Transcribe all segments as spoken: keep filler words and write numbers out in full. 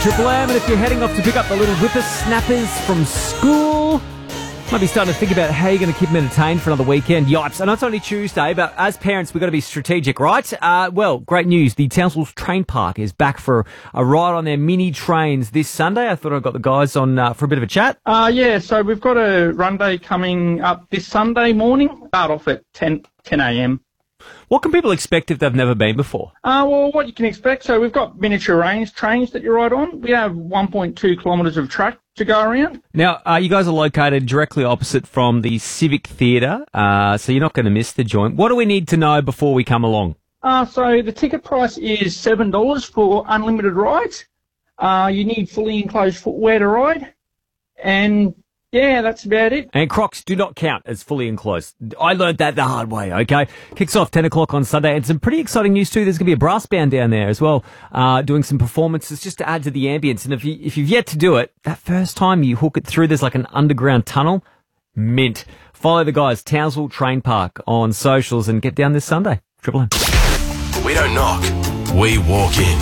Triple M, and if you're heading off to pick up the little whippersnappers from school, might be starting to think about how you're going to keep them entertained for another weekend. Yipes. I know it's only Tuesday, but as parents, we've got to be strategic, right? Uh, well, great news. The Townsville Train Park is back for a ride on their mini trains this Sunday. I thought I got the guys on uh, for a bit of a chat. Uh, yeah, so we've got a run day coming up this Sunday morning. Start off at ten a.m. What can people expect if they've never been before? Uh, well, what you can expect, so we've got miniature range trains that you ride on. We have one point two kilometres of track to go around. Now, uh, you guys are located directly opposite from the Civic Theatre, uh, so you're not going to miss the joint. What do we need to know before we come along? Uh, so the ticket price is seven dollars for unlimited rides. Uh, you need fully enclosed footwear to ride. And yeah, that's about it. And Crocs do not count as fully enclosed. I learned that the hard way, okay? Kicks off ten o'clock on Sunday. And some pretty exciting news too. There's going to be a brass band down there as well, uh, doing some performances just to add to the ambience. And if, you, if you've yet to do it, that first time you hook it through, there's like an underground tunnel. Mint. Follow the guys, Townsville Train Park, on socials and get down this Sunday. Triple M. We don't knock. We walk in.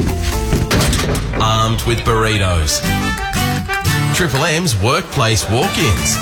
Armed with burritos. Triple M's workplace walk-ins.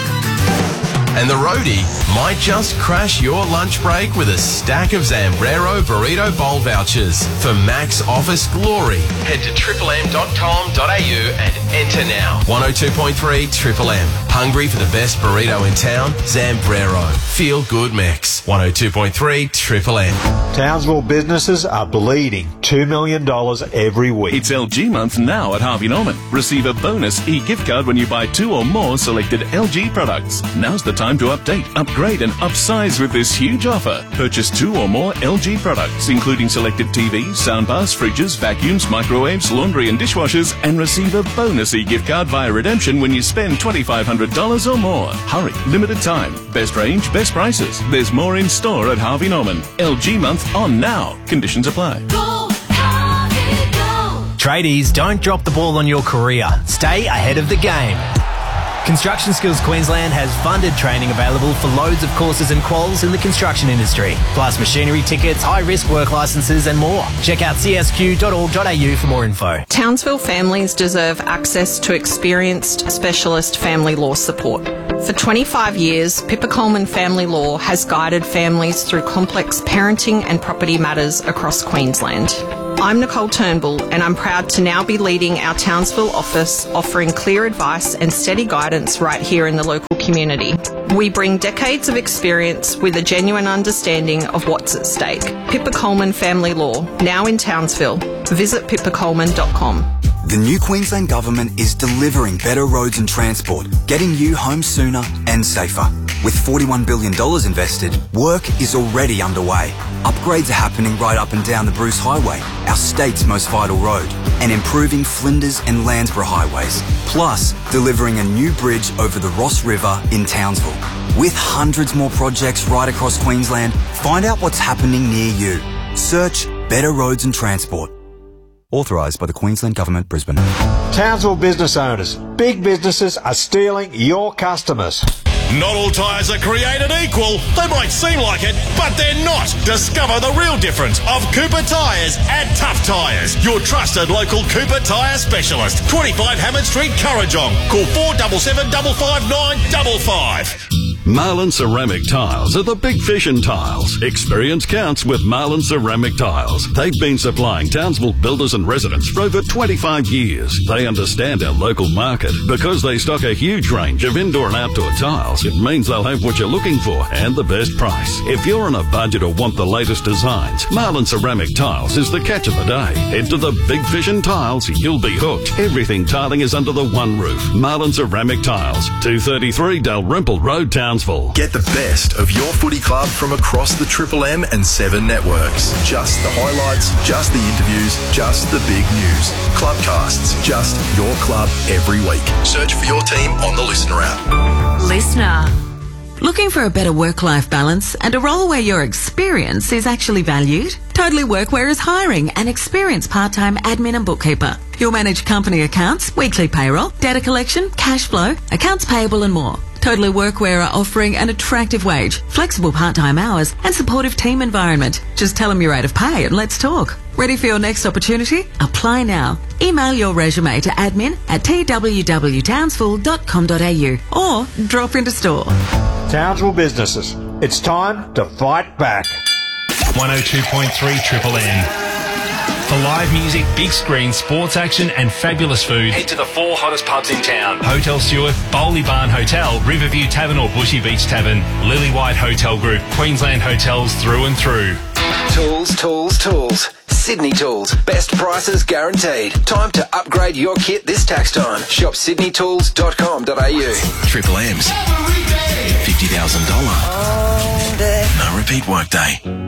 And the roadie might just crash your lunch break with a stack of Zambrero Burrito Bowl vouchers for max office glory. Head to triple m dot com dot a u and enter now. one oh two point three Triple M. Hungry for the best burrito in town? Zambrero. Feel good mix. one oh two point three Triple M. Townsville businesses are bleeding two million dollars every week. It's L G month now at Harvey Norman. Receive a bonus e-gift card when you buy two or more selected L G products. Now's the time to update, upgrade and upsize with this huge offer. Purchase two or more L G products, including selected T Vs, soundbars, fridges, vacuums, microwaves, laundry and dishwashers, and receive a bonus e-gift card via redemption when you spend twenty-five hundred dollars or more. Hurry, limited time. Best range, best prices. There's more in store at Harvey Norman. L G month on now. Conditions apply. Go, Harvey, go. Tradies, don't drop the ball on your career. Stay ahead of the game. Construction Skills Queensland has funded training available for loads of courses and quals in the construction industry, plus machinery tickets, high-risk work licences and more. Check out c s q dot org dot a u for more info. Townsville families deserve access to experienced specialist family law support. For twenty-five years, Pippa Coleman Family Law has guided families through complex parenting and property matters across Queensland. I'm Nicole Turnbull, and I'm proud to now be leading our Townsville office, offering clear advice and steady guidance right here in the local community. We bring decades of experience with a genuine understanding of what's at stake. Pippa Coleman Family Law, now in Townsville. Visit pippa coleman dot com. The new Queensland Government is delivering better roads and transport, getting you home sooner and safer. With forty-one billion dollars invested, work is already underway. Upgrades are happening right up and down the Bruce Highway, our state's most vital road, and improving Flinders and Landsborough highways, plus delivering a new bridge over the Ross River in Townsville. With hundreds more projects right across Queensland, find out what's happening near you. Search Better Roads and Transport. Authorised by the Queensland Government, Brisbane. Townsville business owners, big businesses are stealing your customers. Not all tyres are created equal. They might seem like it, but they're not. Discover the real difference of Cooper Tyres at Tough Tyres, your trusted local Cooper Tyre specialist. twenty-five Hammond Street, Currajong. Call four seven seven, five five nine, five five. Marlin Ceramic Tiles are the big fish in tiles. Experience counts with Marlin Ceramic Tiles. They've been supplying Townsville builders and residents for over twenty-five years. They understand our local market. Because they stock a huge range of indoor and outdoor tiles, it means they'll have what you're looking for and the best price. If you're on a budget or want the latest designs, Marlin Ceramic Tiles is the catch of the day. Head to the big fish in tiles, you'll be hooked. Everything tiling is under the one roof. Marlin Ceramic Tiles, two thirty-three Dalrymple Road, Townsville. Get the best of your footy club from across the Triple M and Seven networks. Just the highlights, just the interviews, just the big news. Clubcasts, just your club every week. Search for your team on the Listener app. Listener. Looking for a better work-life balance and a role where your experience is actually valued? Totally Workwear is hiring an experienced part-time admin and bookkeeper. You'll manage company accounts, weekly payroll, data collection, cash flow, accounts payable and more. Totally Workwear are offering an attractive wage, flexible part-time hours and supportive team environment. Just tell them your rate of pay and let's talk. Ready for your next opportunity? Apply now. Email your resume to admin at t w w townsville dot com dot a u or drop into store. Townsville businesses, it's time to fight back. one oh two point three Triple M. For live music, big screen, sports action and fabulous food, head to the four hottest pubs in town. Hotel Stewart, Bowley Barn Hotel, Riverview Tavern or Bushy Beach Tavern, Lily White Hotel Group, Queensland hotels through and through. Tools, tools, tools. Sydney Tools. Best prices guaranteed. Time to upgrade your kit this tax time. Shop sydney tools dot com dot a u. Triple M's. fifty thousand dollars. No repeat workday.